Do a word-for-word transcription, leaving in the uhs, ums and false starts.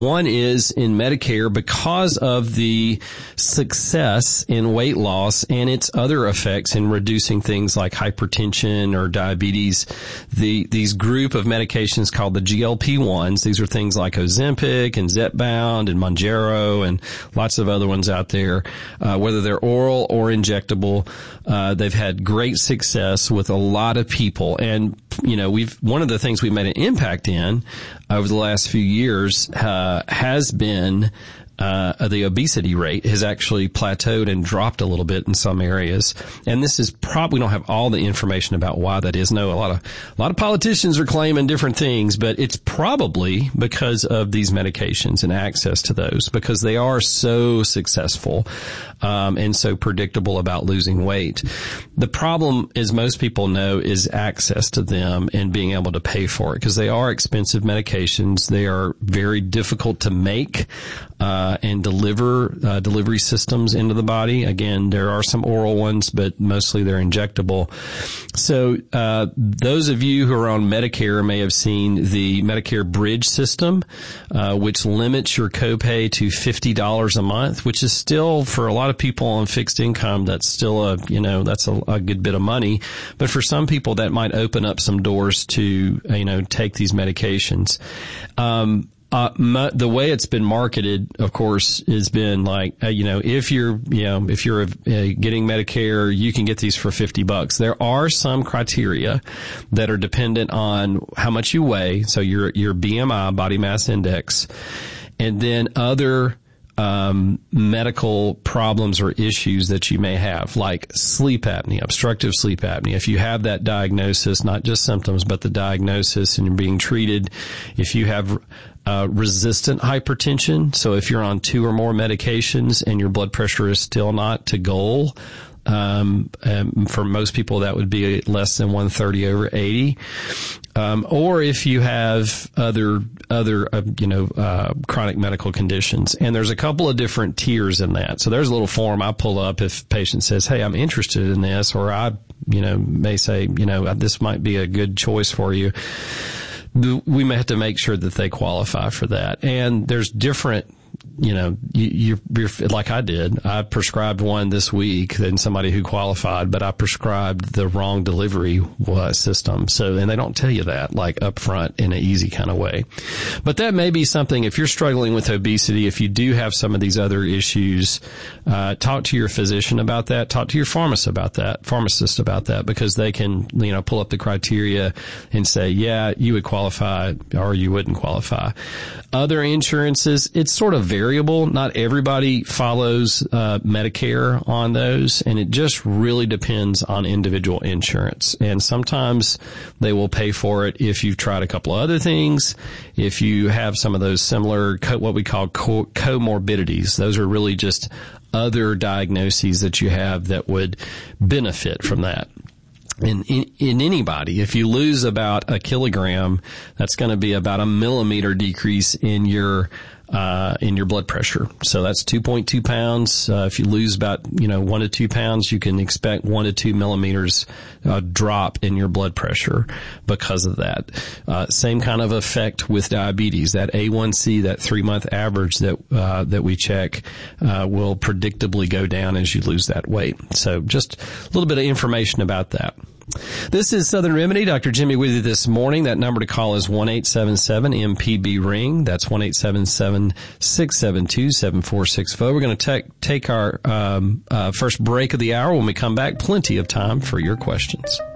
One is in Medicare, because of the success in weight loss and its other effects in reducing things like hypertension or diabetes, the these group of medications called the G L P ones, these are things like Ozempic and Zepbound and Mounjaro and lots of other ones out there, uh, whether they're oral or injectable, uh, they've had great success with a lot of people. And, you know, we've, one of the things we've made an impact in over the last few years, uh, has been, uh, the obesity rate has actually plateaued and dropped a little bit in some areas. And this is probably, we don't have all the information about why that is. No, a lot of, a lot of politicians are claiming different things, but it's probably because of these medications and access to those, because they are so successful, um, and so predictable about losing weight. The problem, as most people know, is access to them and being able to pay for it, because they are expensive medications. They are very difficult to make, uh, and deliver, uh, delivery systems into the body. Again, there are some oral ones, but mostly they're injectable. So, uh, those of you who are on Medicare may have seen the Medicare Bridge system, uh, which limits your copay to fifty dollars a month, which is still, for a lot of people on fixed income, that's still a, you know, that's a, a good bit of money. But for some people, that might open up some doors to, you know, take these medications. Um, Uh, my, the way it's been marketed, of course, has been like, uh, you know, if you're, you know, if you're uh, getting Medicare, you can get these for fifty bucks. There are some criteria that are dependent on how much you weigh. So your, your B M I, body mass index, and then other, um, medical problems or issues that you may have, like sleep apnea, obstructive sleep apnea. If you have that diagnosis, not just symptoms, but the diagnosis, and you're being treated, if you have Uh, resistant hypertension. So if you're on two or more medications and your blood pressure is still not to goal, um, um for most people that would be less than one thirty over eighty. Um, or if you have other, other, uh, you know, uh, chronic medical conditions. And there's a couple of different tiers in that. So there's a little form I pull up if a patient says, hey, I'm interested in this, or I, you know, may say, you know, this might be a good choice for you. We may have to make sure that they qualify for that. And there's different, you know, you, you're like I did. I prescribed one this week than somebody who qualified, but I prescribed the wrong delivery system. So, and they don't tell you that like up front in an easy kind of way. But that may be something, if you're struggling with obesity, if you do have some of these other issues, uh, talk to your physician about that. Talk to your pharmacist about that, pharmacist about that, because they can, you know, pull up the criteria and say, yeah, you would qualify or you wouldn't qualify. Other insurances, it's sort of variable. Not everybody follows uh, Medicare on those, and it just really depends on individual insurance. And sometimes they will pay for it if you've tried a couple of other things, if you have some of those similar, co- what we call co- comorbidities. Those are really just other diagnoses that you have that would benefit from that. In, in, in anybody, if you lose about a kilogram, that's going to be about a millimeter decrease in your, uh, in your blood pressure. So that's two point two pounds. Uh, if you lose about, you know, one to two pounds, you can expect one to two millimeters, uh, drop in your blood pressure because of that. Uh, same kind of effect with diabetes. That A one C, that three month average that, uh, that we check, uh, will predictably go down as you lose that weight. So just a little bit of information about that. This is Southern Remedy. Doctor Jimmy with you this morning. That number to call is one eight seven seven M P B ring. That's one eight seven seven, six seven two, seven four six four. We're going to take take our um, uh, first break of the hour. When we come back, plenty of time for your questions.